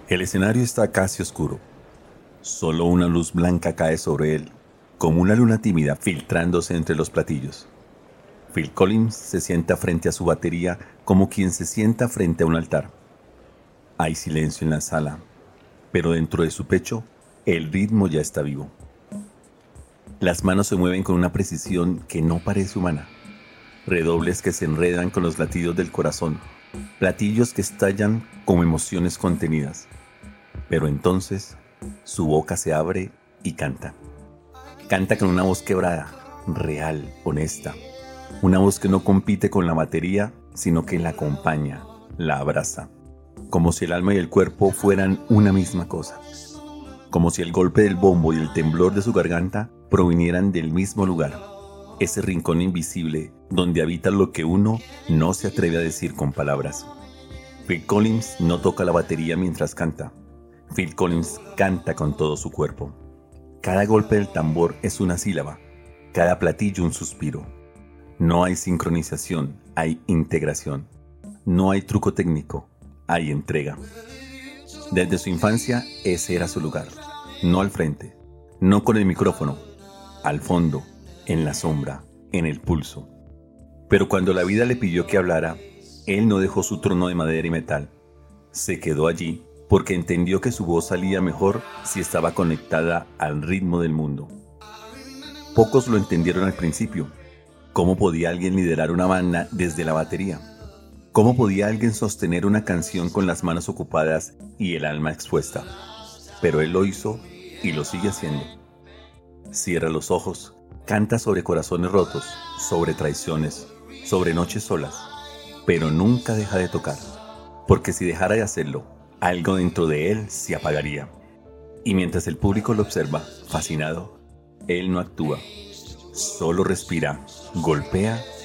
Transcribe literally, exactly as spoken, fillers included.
El escenario está casi oscuro. Solo una luz blanca cae sobre él, como una luna tímida filtrándose entre los platillos. Phil Collins se sienta frente a su batería como quien se sienta frente a un altar. Hay silencio en la sala, pero dentro de su pecho, el ritmo ya está vivo. Las manos se mueven con una precisión que no parece humana. Redobles que se enredan con los latidos del corazón, platillos que estallan como emociones contenidas. Pero entonces, su boca se abre y canta. Canta con una voz quebrada, real, honesta. Una voz que no compite con la batería, sino que la acompaña, la abraza. Como si el alma y el cuerpo fueran una misma cosa. Como si el golpe del bombo y el temblor de su garganta provinieran del mismo lugar. Ese rincón invisible donde habita lo que uno no se atreve a decir con palabras. Phil Collins no toca la batería mientras canta. Phil Collins canta con todo su cuerpo. Cada golpe del tambor es una sílaba, cada platillo un suspiro. No hay sincronización, hay integración. No hay truco técnico, hay entrega. Desde su infancia, ese era su lugar. No al frente, no con el micrófono, al fondo, en la sombra, en el pulso. Pero cuando la vida le pidió que hablara, él no dejó su trono de madera y metal. Se quedó allí porque entendió que su voz salía mejor si estaba conectada al ritmo del mundo. Pocos lo entendieron al principio. ¿Cómo podía alguien liderar una banda desde la batería? ¿Cómo podía alguien sostener una canción con las manos ocupadas y el alma expuesta? Pero él lo hizo y lo sigue haciendo. Cierra los ojos, canta sobre corazones rotos, sobre traiciones, sobre noches solas, pero nunca deja de tocar, porque si dejara de hacerlo, algo dentro de él se apagaría. Y mientras el público lo observa, fascinado, él no actúa, solo respira, golpea